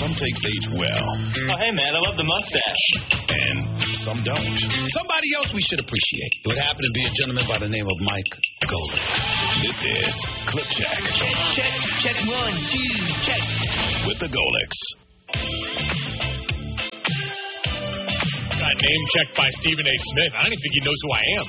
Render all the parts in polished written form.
Some takes age well. Oh, hey, man, I love the mustache. And some don't. Somebody else we should appreciate. It would happen to be a gentleman by the name of Mike Golic. This is Clip Check. Check 1, 2, check. With the Golics. Got name checked by Stephen A. Smith. I don't even think he knows who I am.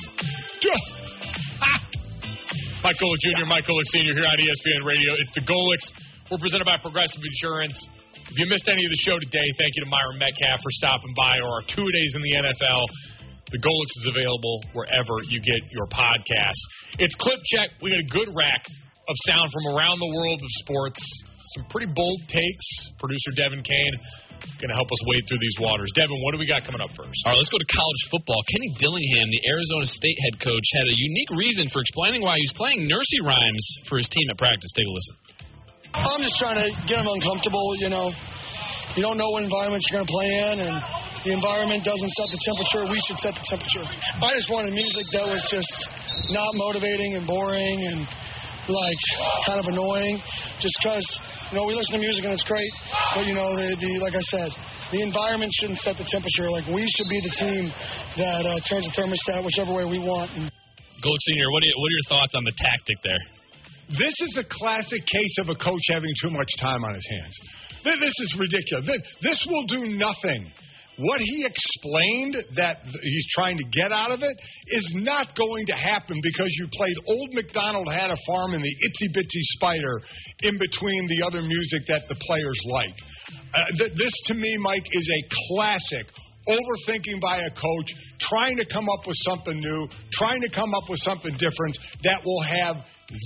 Mike Golic Jr., Mike Golic Sr. here on ESPN Radio. It's the Golics. We're presented by Progressive Insurance. If you missed any of the show today, thank you to Myron Metcalf for stopping by, or our 2-a-days in the NFL. The Golics is available wherever you get your podcasts. It's Clip Check. We got a good rack of sound from around the world of sports. Some pretty bold takes. Producer Devin Kane going to help us wade through these waters. Devin, what do we got coming up first? All right, let's go to college football. Kenny Dillingham, the Arizona State head coach, had a unique reason for explaining why he was playing nursery rhymes for his team at practice. Take a listen. I'm just trying to get them uncomfortable, you know. You don't know what environment you're going to play in, and the environment doesn't set the temperature. We should set the temperature. I just wanted music that was just not motivating and boring and, like, kind of annoying. Just because, you know, we listen to music and it's great, but, you know, like I said, the environment shouldn't set the temperature. Like, we should be the team that turns the thermostat whichever way we want. Golic Sr., what are your thoughts on the tactic there? This is a classic case of a coach having too much time on his hands. This is ridiculous. This will do nothing. What he explained that he's trying to get out of it is not going to happen because you played Old MacDonald Had a Farm and the Itsy Bitsy Spider in between the other music that the players like. This, to me, Mike, is a classic overthinking by a coach, trying to come up with something new, trying to come up with something different that will have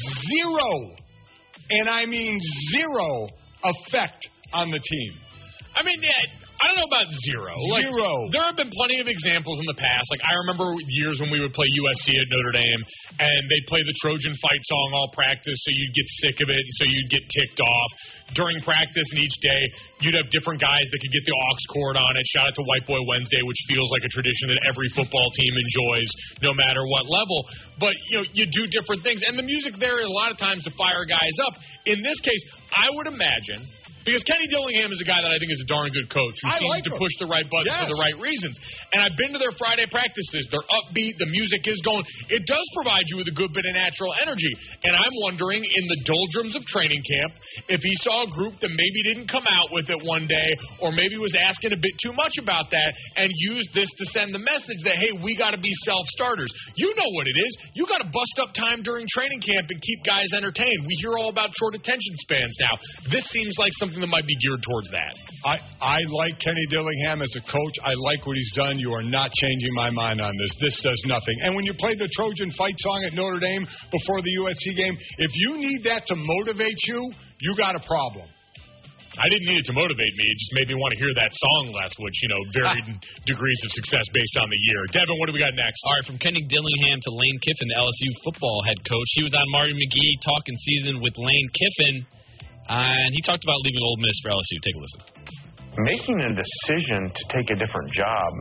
zero, and I mean zero, effect on the team. I mean, I don't know about zero. Zero. There have been plenty of examples in the past. Like, I remember years when we would play USC at Notre Dame, and they'd play the Trojan fight song all practice, so you'd get sick of it, so you'd get ticked off. During practice and each day, you'd have different guys that could get the aux cord on it. Shout out to White Boy Wednesday, which feels like a tradition that every football team enjoys, no matter what level. But, you know, you do different things. And the music there is a lot of times to fire guys up. In this case, I would imagine, because Kenny Dillingham is a guy that I think is a darn good coach who seems to push the right buttons for the right reasons. And I've been to their Friday practices. They're upbeat. The music is going. It does provide you with a good bit of natural energy. And I'm wondering, in the doldrums of training camp, if he saw a group that maybe didn't come out with it one day, or maybe was asking a bit too much about that, and used this to send the message that, hey, we got to be self-starters. You know what it is. You got to bust up time during training camp and keep guys entertained. We hear all about short attention spans now. This seems like something that might be geared towards that. I like Kenny Dillingham as a coach. I like what he's done. You are not changing my mind on this. This does nothing. And when you play the Trojan fight song at Notre Dame before the USC game, if you need that to motivate you, you got a problem. I didn't need it to motivate me. It just made me want to hear that song last, which, you know, varied degrees of success based on the year. Devin, what do we got next? All right, from Kenny Dillingham to Lane Kiffin, the LSU football head coach. He was on Marty McGee talking season with Lane Kiffin. And he talked about leaving Ole Miss for LSU. Take a listen. Making a decision to take a different job,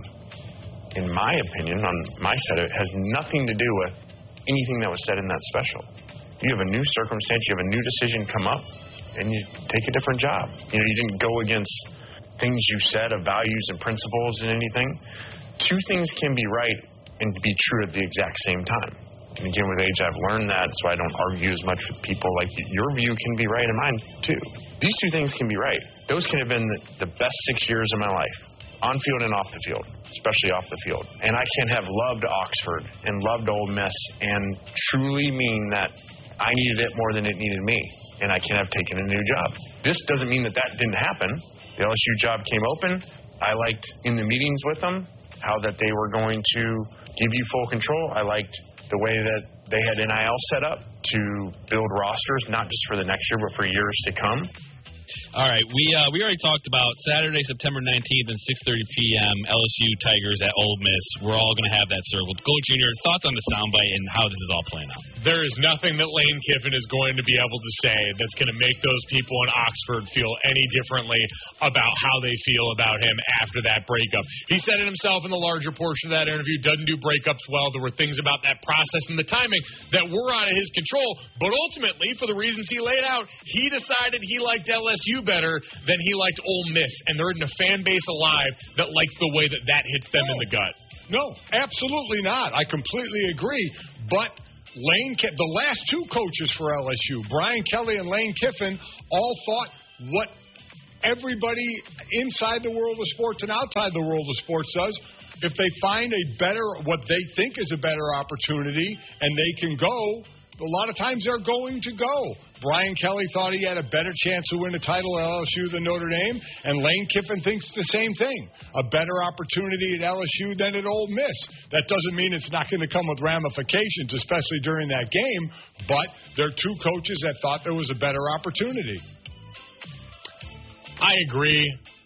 in my opinion, on my side of it, has nothing to do with anything that was said in that special. You have a new circumstance, you have a new decision come up, and you take a different job. You know, you didn't go against things you said of values and principles and anything. Two things can be right and be true at the exact same time. And again, with age, I've learned that, so I don't argue as much with people. Like, your view can be right and mine, too. These two things can be right. Those can have been the best 6 years of my life, on field and off the field, especially off the field. And I can have loved Oxford and loved Ole Miss and truly mean that I needed it more than it needed me, and I can have taken a new job. This doesn't mean that didn't happen. The LSU job came open. I liked, in the meetings with them, how that they were going to give you full control. I liked the way that they had NIL set up to build rosters, not just for the next year, but for years to come. All right, we already talked about Saturday, September 19th and 6:30 p.m., LSU Tigers at Ole Miss. We're all going to have that circled. Golic Jr., thoughts on the soundbite and how this is all playing out? There is nothing that Lane Kiffin is going to be able to say that's going to make those people in Oxford feel any differently about how they feel about him after that breakup. He said it himself in the larger portion of that interview, doesn't do breakups well. There were things about that process and the timing that were out of his control, but ultimately, for the reasons he laid out, he decided he liked LSU LSU better than he liked Ole Miss, and there isn't a fan base alive that likes the way that hits them in the gut. No, absolutely not. I completely agree. But the last two coaches for LSU, Brian Kelly and Lane Kiffin, all thought what everybody inside the world of sports and outside the world of sports does. If they find what they think is a better opportunity and they can go, a lot of times they're going to go. Brian Kelly thought he had a better chance to win a title at LSU than Notre Dame, and Lane Kiffin thinks the same thing. A better opportunity at LSU than at Ole Miss. That doesn't mean it's not going to come with ramifications, especially during that game, but there are two coaches that thought there was a better opportunity. I agree.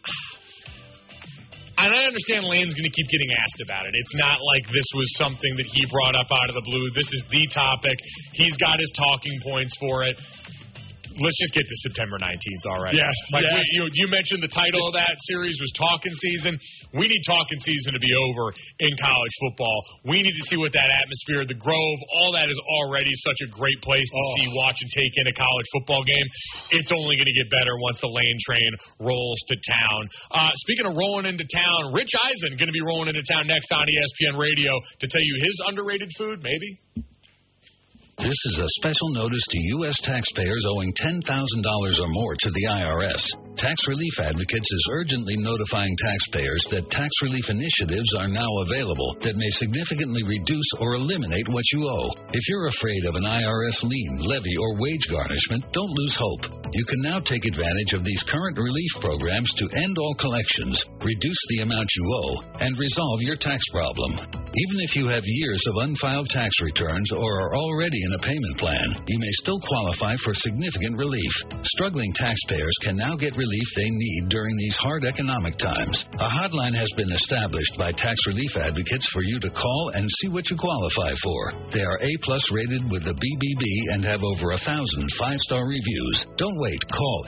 And I understand Lane's going to keep getting asked about it. It's not like this was something that he brought up out of the blue. This is the topic. He's got his talking points for it. Let's just get to September 19th already. Yes. You mentioned the title of that series was Talking Season. We need Talking Season to be over in college football. We need to see what that atmosphere, the Grove, all that is already such a great place to see, watch, and take in a college football game. It's only going to get better once the Lane train rolls to town. Speaking of rolling into town, Rich Eisen going to be rolling into town next on ESPN Radio to tell you his underrated food, maybe. This is a special notice to U.S. taxpayers owing $10,000 or more to the IRS. Tax Relief Advocates is urgently notifying taxpayers that tax relief initiatives are now available that may significantly reduce or eliminate what you owe. If you're afraid of an IRS lien, levy, or wage garnishment, don't lose hope. You can now take advantage of these current relief programs to end all collections, reduce the amount you owe, and resolve your tax problem. Even if you have years of unfiled tax returns or are already in a payment plan, you may still qualify for significant relief. Struggling taxpayers can now get relief they need during these hard economic times. A hotline has been established by Tax Relief Advocates for you to call and see what you qualify for. They are A+ rated with the BBB and have over 1,000 five-star reviews. Don't wait. Call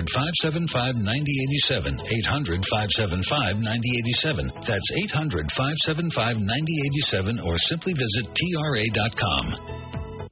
800-575-9087. 800-575-9087. That's 800-575-9087 or simply visit TRA.com.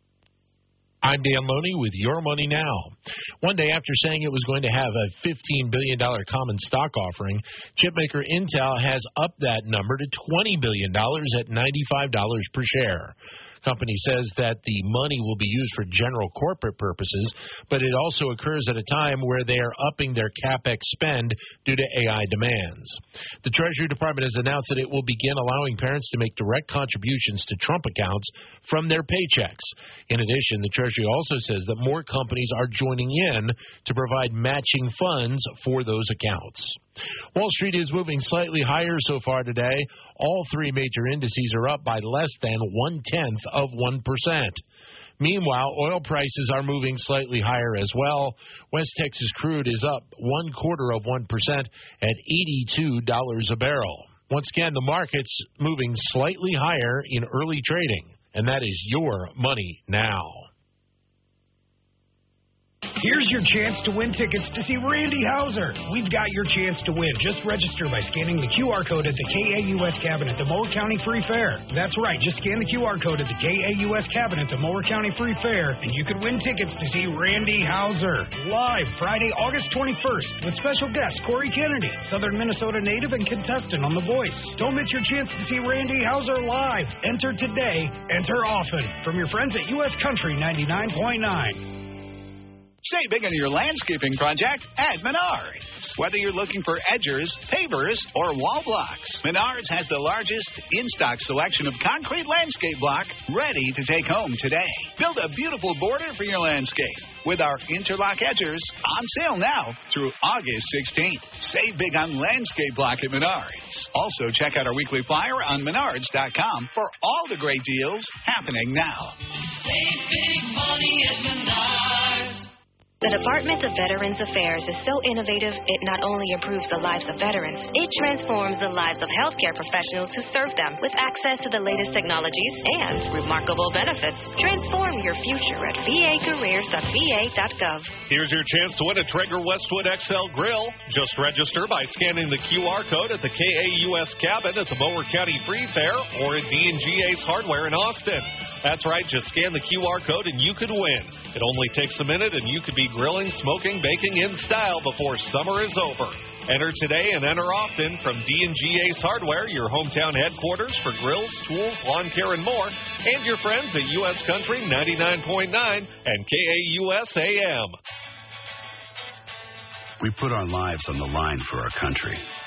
I'm Dan Loney with Your Money Now. One day after saying it was going to have a $15 billion common stock offering, chipmaker Intel has upped that number to $20 billion at $95 per share. Company says that the money will be used for general corporate purposes, but it also occurs at a time where they are upping their CapEx spend due to AI demands. The Treasury Department has announced that it will begin allowing parents to make direct contributions to Trump accounts from their paychecks. In addition, the Treasury also says that more companies are joining in to provide matching funds for those accounts. Wall Street is moving slightly higher so far today. All three major indices are up by less than 0.1%. Meanwhile, oil prices are moving slightly higher as well. West Texas crude is up 0.25% at $82 a barrel. Once again, the market's moving slightly higher in early trading, and that is Your Money Now. Here's your chance to win tickets to see Randy Houser. We've got your chance to win. Just register by scanning the QR code at the KAUS cabin at the Moore County Free Fair. That's right. Just scan the QR code at the KAUS cabin at the Moore County Free Fair, and you could win tickets to see Randy Houser live Friday, August 21st with special guest Corey Kennedy, Southern Minnesota native and contestant on The Voice. Don't miss your chance to see Randy Houser live. Enter today. Enter often. From your friends at U.S. Country 99.9. Save big on your landscaping project at Menards. Whether you're looking for edgers, pavers, or wall blocks, Menards has the largest in-stock selection of concrete landscape block ready to take home today. Build a beautiful border for your landscape with our interlock edgers on sale now through August 16th. Save big on landscape block at Menards. Also, check out our weekly flyer on Menards.com for all the great deals happening now. Save big money at Menards. The Department of Veterans Affairs is so innovative, it not only improves the lives of veterans, it transforms the lives of healthcare professionals who serve them with access to the latest technologies and remarkable benefits. Transform your future at vacareers.va.gov. Here's your chance to win a Traeger Westwood XL grill. Just register by scanning the QR code at the KAUS cabin at the Mower County Free Fair or at D&G Ace Hardware in Austin. That's right, just scan the QR code and you could win. It only takes a minute and you could be grilling, smoking, baking in style before summer is over. Enter today and enter often from D&G Ace Hardware, your hometown headquarters for grills, tools, lawn care, and more, and your friends at U.S. Country 99.9 and KAUS AM. We put our lives on the line for our country.